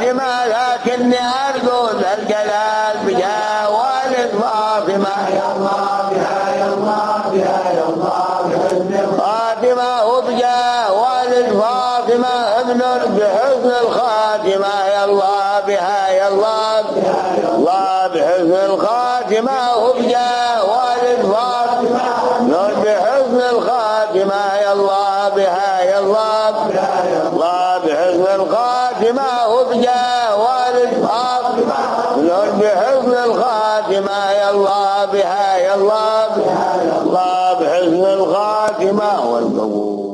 الخاتمة لكني أرجو ذا الجلال بجاه والد فاطمة يا الله بها يا الله بها يا الله فاطمة وبجاه والد فاطمة ابن بحسن الخاتمة يا الله بها يا الله الله بحسن الخاتمة وبجاه والد فاطمة نور بحسن الخاتمة يا الله بها يا الله الله بحسن الخاتمة وبجاه والد فاطمة نور بحسن الخاتمة يا الله بها يا الله الله بحسن الخاتمة والقبول.